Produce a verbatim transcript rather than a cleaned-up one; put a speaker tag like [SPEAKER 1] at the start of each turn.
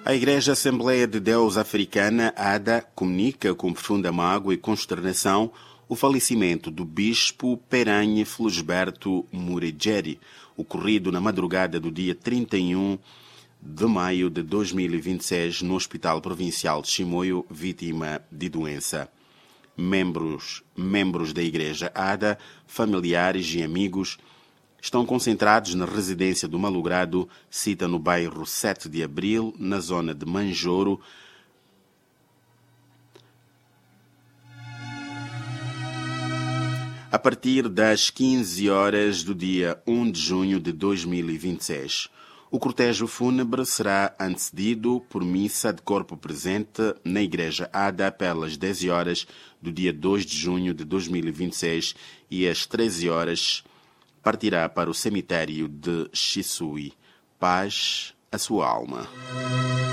[SPEAKER 1] A Igreja Assembleia de Deus Africana, A D A, comunica com profunda mágoa e consternação o falecimento do bispo Peranhe Felisberto Muregeri, ocorrido na madrugada do dia trinta e um de maio de dois mil e vinte e seis no Hospital Provincial de Chimoio, vítima de doença. Membros, membros da Igreja A D A, familiares e amigos estão concentrados na residência do malogrado, cita no bairro sete de abril, na zona de Manjoro, a partir das quinze horas do dia um de junho de dois mil e vinte e seis. O cortejo fúnebre será antecedido por missa de corpo presente na Igreja A D A pelas dez horas do dia dois de junho de dois mil e vinte e seis e às treze horas partirá para o cemitério de Chisui. Paz à sua alma.